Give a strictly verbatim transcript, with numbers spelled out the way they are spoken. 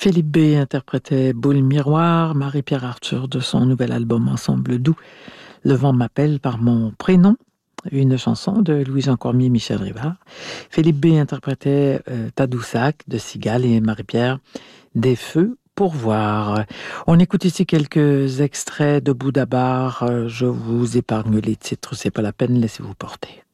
Philippe B interprétait Boule Miroir, Marie-Pierre Arthur de son nouvel album Ensemble doux, Le vent m'appelle par mon prénom, une chanson de Louis-Jean Cormier et Michel Rivard. Philippe B interprétait euh, Tadoussac de Cigale et Marie-Pierre Des feux pour voir. On écoute ici quelques extraits de Boudabar. Je vous épargne les titres, c'est pas la peine, laissez-vous porter.